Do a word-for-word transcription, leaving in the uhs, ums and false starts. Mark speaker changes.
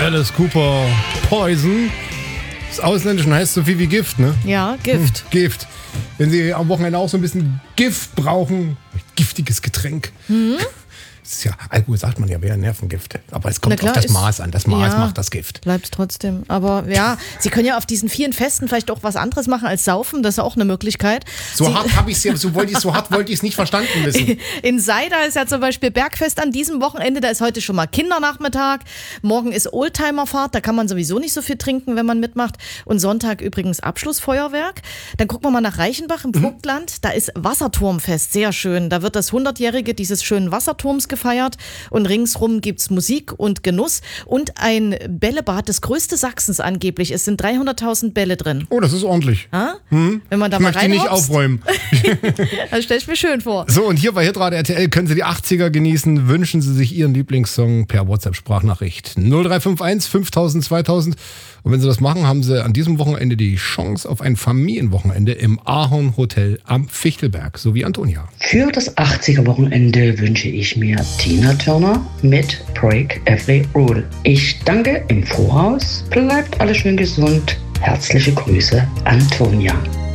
Speaker 1: Alice Cooper, Poison. Das Ausländischen heißt so viel wie Gift, ne?
Speaker 2: Ja, Gift.
Speaker 1: Hm, Gift. Wenn Sie am Wochenende auch so ein bisschen Gift brauchen, giftiges Getränk. Mhm. Das ist ja, Alkohol sagt man ja, wäre Nervengift. Aber es kommt klar, auf das Maß an. Das Maß ja, macht das Gift.
Speaker 2: Bleibt trotzdem. Aber ja, Sie können ja auf diesen vielen Festen vielleicht auch was anderes machen als saufen. Das ist auch eine Möglichkeit.
Speaker 1: So
Speaker 2: Sie
Speaker 1: hart habe ich es ja, so, wollte ich, so hart wollte ich es nicht verstanden wissen.
Speaker 2: In Seida ist ja zum Beispiel Bergfest an diesem Wochenende. Da ist heute schon mal Kindernachmittag. Morgen ist Oldtimerfahrt. Da kann man sowieso nicht so viel trinken, wenn man mitmacht. Und Sonntag übrigens Abschlussfeuerwerk. Dann gucken wir mal nach Reichenbach im Vogtland. Mhm. Da ist Wasserturmfest. Sehr schön. Da wird das hundertjährige dieses schönen Wasserturms gefeiert. Und ringsrum gibt's Musik und Genuss und ein Bällebad, das größte Sachsens angeblich. Es sind dreihunderttausend Bälle drin.
Speaker 1: Oh, das ist ordentlich.
Speaker 2: Hm? Wenn man da
Speaker 1: ich
Speaker 2: mal
Speaker 1: möchte die nicht aufräumen.
Speaker 2: Das stell ich mir schön vor.
Speaker 1: So, und hier bei Hitradio R T L können Sie die achtziger genießen. Wünschen Sie sich Ihren Lieblingssong per WhatsApp-Sprachnachricht null drei fünf eins fünftausend zweitausend. Und wenn Sie das machen, haben Sie an diesem Wochenende die Chance auf ein Familienwochenende im Ahorn Hotel am Fichtelberg, so wie Antonia.
Speaker 3: Für das achtziger-Wochenende wünsche ich mir Tina Turner mit Break Every Rule. Ich danke im Voraus. Bleibt alle schön gesund. Herzliche Grüße, Antonia.